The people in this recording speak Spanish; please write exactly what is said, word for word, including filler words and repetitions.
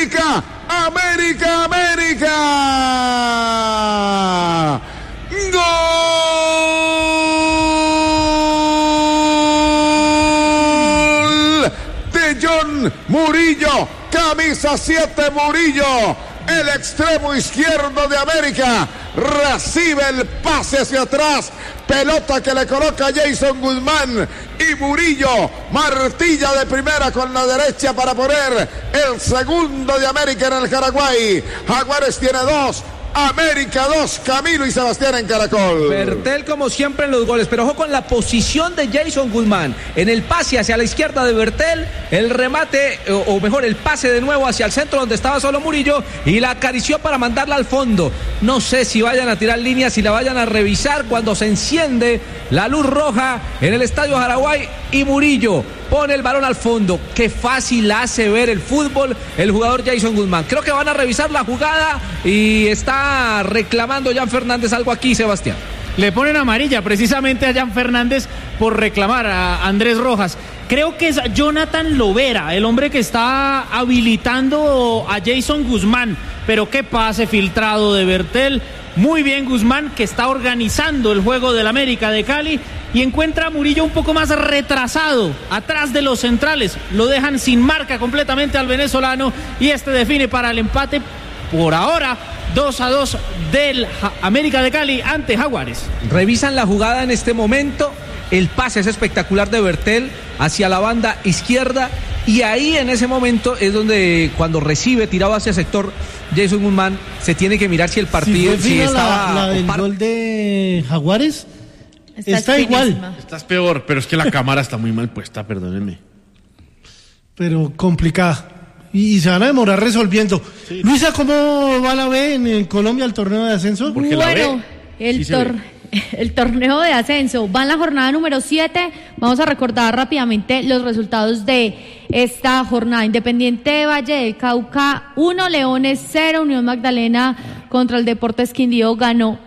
América, América, América. ¡Gol de John Murillo! Camisa siete, Murillo, el extremo izquierdo de América, recibe el pase hacia atrás, pelota que le coloca Jason Guzmán y Murillo martilla de primera con la derecha para poner el segundo de América en el Paraguay. Jaguares tiene dos, América dos, Camilo y Sebastián en Caracol. Bertel como siempre en los goles, pero ojo con la posición de Jason Guzmán, en el pase hacia la izquierda de Bertel, el remate, o, o mejor el pase de nuevo hacia el centro donde estaba solo Murillo y la acarició para mandarla al fondo. No sé si vayan a tirar líneas, si la vayan a revisar cuando se enciende la luz roja en el Estadio Paraguay y Murillo pone el balón al fondo. Qué fácil hace ver el fútbol el jugador Jason Guzmán. Creo que van a revisar la jugada y está reclamando Jan Fernández algo aquí, Sebastián. Le ponen amarilla precisamente a Jan Fernández por reclamar a Andrés Rojas. Creo que es Jonathan Lovera, el hombre que está habilitando a Jason Guzmán. Pero qué pase filtrado de Bertel. Muy bien Guzmán, que está organizando el juego del América de Cali, y encuentra a Murillo un poco más retrasado, atrás de los centrales. Lo dejan sin marca completamente al venezolano y este define para el empate por ahora dos a dos del América de Cali ante Jaguares. Revisan la jugada en este momento, el pase es espectacular de Bertel hacia la banda izquierda y ahí en ese momento es donde cuando recibe tirado hacia el sector Jason Guzmán se tiene que mirar si el partido si, si estaba la, la del par... gol de Jaguares está, está igual. Estás peor, pero es que la cámara está muy mal puesta, perdónenme. Pero complicada. Y, y se van a demorar resolviendo. Sí. Luisa, ¿cómo va la B en, en Colombia el torneo de ascenso? Porque bueno, la el, sí tor- el torneo de ascenso va en la jornada número siete. Vamos a recordar rápidamente los resultados de esta jornada. Independiente de Valle del Cauca uno, Leones cero, Unión Magdalena contra el Deportes Quindío ganó